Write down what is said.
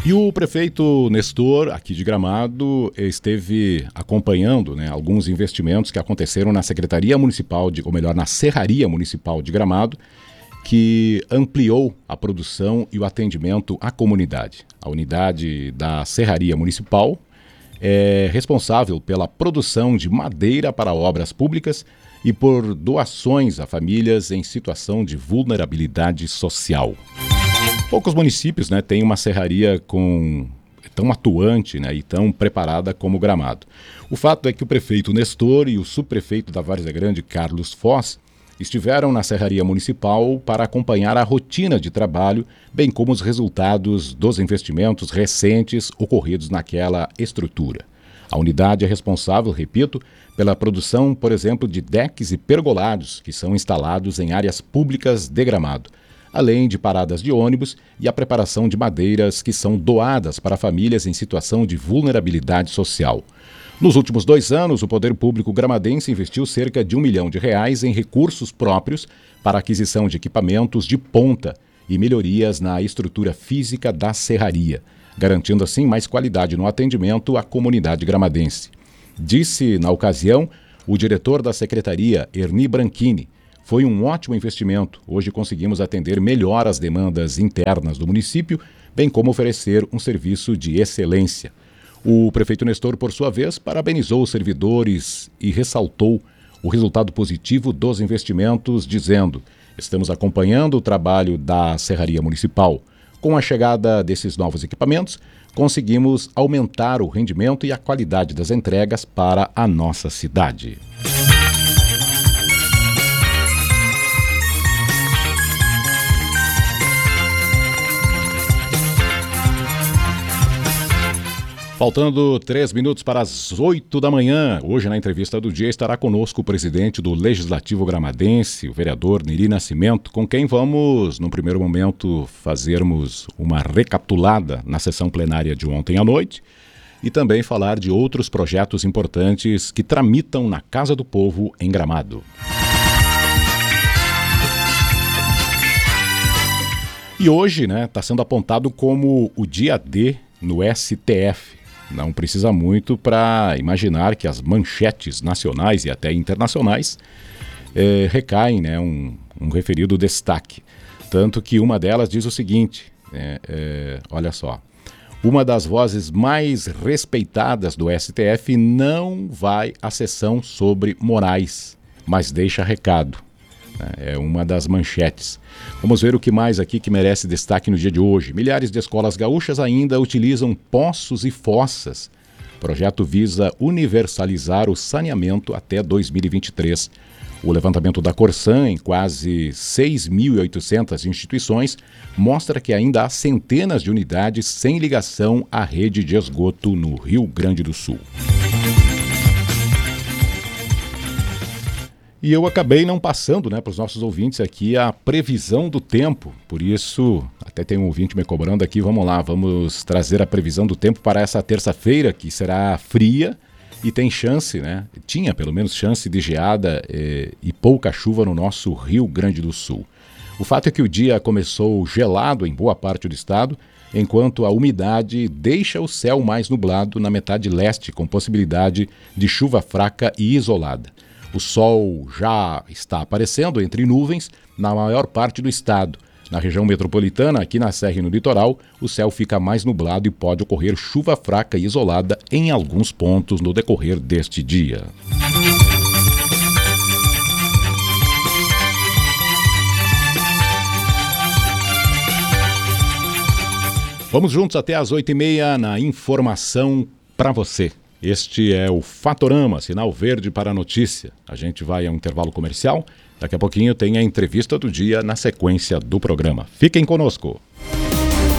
E o prefeito Nestor, aqui de Gramado, esteve acompanhando, alguns investimentos que aconteceram na Secretaria Municipal, ou melhor, na Serraria Municipal de Gramado, que ampliou a produção e o atendimento à comunidade. A unidade da Serraria Municipal é responsável pela produção de madeira para obras públicas e por doações a famílias em situação de vulnerabilidade social. Poucos municípios têm uma serraria tão atuante e tão preparada como Gramado. O fato é que o prefeito Nestor e o subprefeito da Várzea Grande, Carlos Foz, estiveram na Serraria Municipal para acompanhar a rotina de trabalho, bem como os resultados dos investimentos recentes ocorridos naquela estrutura. A unidade é responsável, repito, pela produção, por exemplo, de decks e pergolados que são instalados em áreas públicas de Gramado, além de paradas de ônibus e a preparação de madeiras que são doadas para famílias em situação de vulnerabilidade social. Nos últimos 2 anos, o Poder Público gramadense investiu cerca de R$1 milhão em recursos próprios para aquisição de equipamentos de ponta e melhorias na estrutura física da serraria, garantindo assim mais qualidade no atendimento à comunidade gramadense. Disse, na ocasião, o diretor da Secretaria, Erni Branchini: foi um ótimo investimento. Hoje conseguimos atender melhor as demandas internas do município, bem como oferecer um serviço de excelência. O prefeito Nestor, por sua vez, parabenizou os servidores e ressaltou o resultado positivo dos investimentos, dizendo: estamos acompanhando o trabalho da Serraria Municipal. Com a chegada desses novos equipamentos, conseguimos aumentar o rendimento e a qualidade das entregas para a nossa cidade. Faltando 3 minutos para as 8 da manhã, hoje na entrevista do dia estará conosco o presidente do Legislativo Gramadense, o vereador Neri Nascimento, com quem vamos, num primeiro momento, fazermos uma recapitulada na sessão plenária de ontem à noite e também falar de outros projetos importantes que tramitam na Casa do Povo em Gramado. E hoje, está sendo apontado como o dia D no STF. Não precisa muito para imaginar que as manchetes nacionais e até internacionais recaem um referido destaque. Tanto que uma delas diz o seguinte, olha só: uma das vozes mais respeitadas do STF não vai à sessão sobre Moraes, mas deixa recado. É uma das manchetes. Vamos ver o que mais aqui que merece destaque no dia de hoje. Milhares de escolas gaúchas ainda utilizam poços e fossas. O projeto visa universalizar o saneamento até 2023. O levantamento da Corsan em quase 6.800 instituições mostra que ainda há centenas de unidades sem ligação à rede de esgoto no Rio Grande do Sul. E eu acabei não passando para os nossos ouvintes aqui a previsão do tempo. Por isso, até tem um ouvinte me cobrando aqui. Vamos lá, vamos trazer a previsão do tempo para essa terça-feira, que será fria e tem chance, tinha pelo menos chance de geada e pouca chuva no nosso Rio Grande do Sul. O fato é que o dia começou gelado em boa parte do estado, enquanto a umidade deixa o céu mais nublado na metade leste, com possibilidade de chuva fraca e isolada. O sol já está aparecendo entre nuvens na maior parte do estado. Na região metropolitana, aqui na Serra e no litoral, o céu fica mais nublado e pode ocorrer chuva fraca e isolada em alguns pontos no decorrer deste dia. Vamos juntos até às 8h30 na informação para você. Este é o Fatorama, sinal verde para a notícia. A gente vai a um intervalo comercial. Daqui a pouquinho tem a entrevista do dia na sequência do programa. Fiquem conosco.